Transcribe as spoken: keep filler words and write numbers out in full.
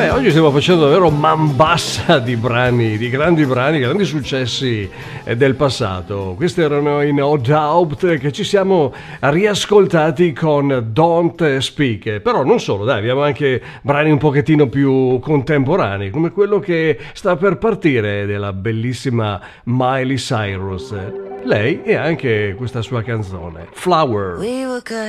Beh, oggi stiamo facendo davvero man bassa di brani, di grandi brani, grandi successi eh, del passato. Questi erano in No Doubt, che ci siamo riascoltati con Don't Speak. Però non solo, dai, abbiamo anche brani un pochettino più contemporanei, come quello che sta per partire della bellissima Miley Cyrus. Lei e anche questa sua canzone, Flower. We were good